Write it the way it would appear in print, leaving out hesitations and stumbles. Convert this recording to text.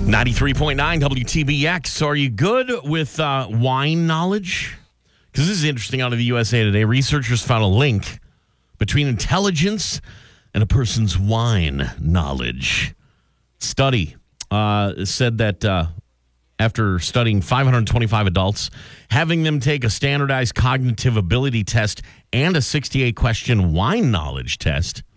93.9 WTBX. Are you good with wine knowledge? Because this is interesting out of the USA Today. Researchers found a link between intelligence and a person's wine knowledge. Study said that after studying 525 adults, having them take a standardized cognitive ability test and a 68-question wine knowledge test